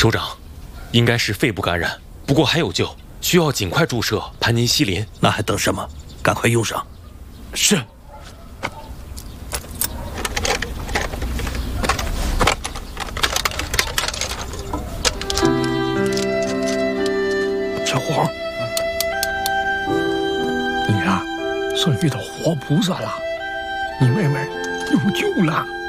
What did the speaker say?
首长，应该是肺部感染，不过还有救，需要尽快注射盘尼西林。 那还等什么？赶快用上。 是。 小黄，你呀，算遇到活菩萨了，你妹妹有救了。